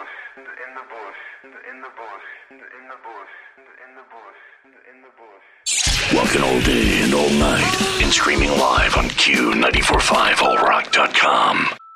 Walking all day and all night and streaming live on Q945allrock.com.